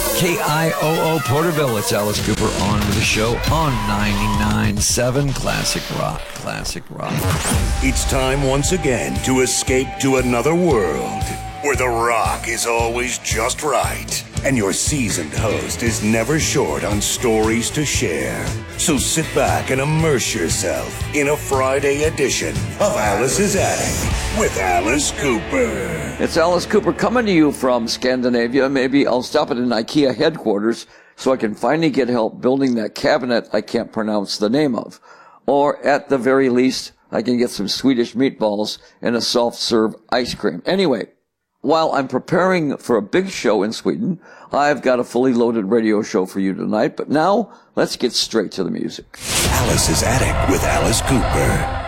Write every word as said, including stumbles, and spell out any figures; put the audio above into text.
K I O O Porterville. It's Alice Cooper on with the show on ninety-nine point seven Classic Rock. Classic Rock. It's time once again to escape to another world where the rock is always just right and your seasoned host is never short on stories to share. So sit back and immerse yourself in a Friday edition of Alice's Attic with Alice Cooper. It's Alice Cooper coming to you from Scandinavia. Maybe I'll stop at an IKEA headquarters so I can finally get help building that cabinet I can't pronounce the name of. Or at the very least, I can get some Swedish meatballs and a soft-serve ice cream. Anyway, while I'm preparing for a big show in Sweden, I've got a fully loaded radio show for you tonight. But now, let's get straight to the music. Alice's Attic with Alice Cooper.